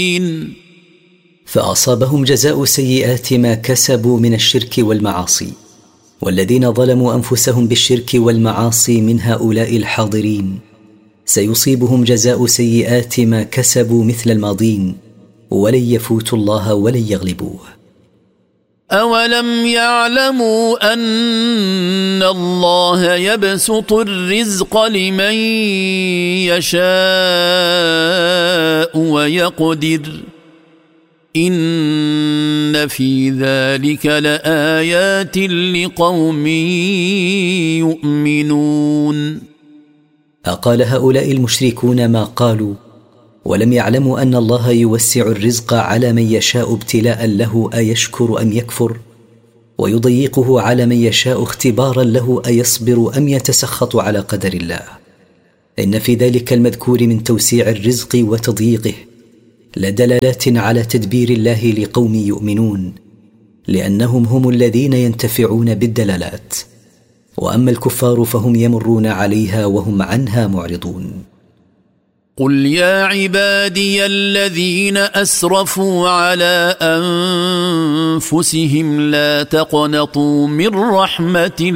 فأصابهم جزاء سيئات ما كسبوا من الشرك والمعاصي. والذين ظلموا أنفسهم بالشرك والمعاصي من هؤلاء الحاضرين سيصيبهم جزاء سيئات ما كسبوا مثل الماضين، ولن يفوتوا الله ولن يغلبوه. أولم يعلموا أن الله يبسط الرزق لمن يشاء ويقدر إن في ذلك لآيات لقوم يؤمنون. أقال هؤلاء المشركون ما قالوا ولم يعلموا أن الله يوسع الرزق على من يشاء ابتلاء له أيشكر أم يكفر، ويضيقه على من يشاء اختبارا له أيصبر أم يتسخط على قدر الله. إن في ذلك المذكور من توسيع الرزق وتضييقه لدلالات على تدبير الله لقوم يؤمنون، لأنهم هم الذين ينتفعون بالدلالات، وأما الكفار فهم يمرون عليها وهم عنها معرضون. قل يا عبادي الذين أسرفوا على أنفسهم لا تقنطوا من رحمة